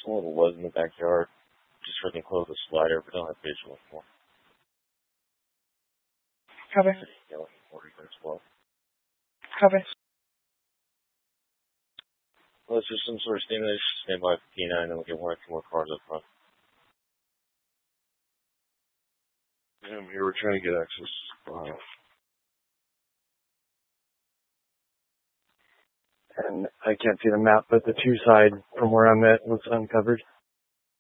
It's a little wet in the backyard. Just trying to close the slider, but don't have visual anymore. Copy. Yelling for you as well. Copy. Well, it's just some sort of stimulation. Stand by for P9, and we'll get one or two more cars up front. Yeah, I'm here. We're trying to get access. And I can't see the map, but the 2 side from where I'm at looks uncovered.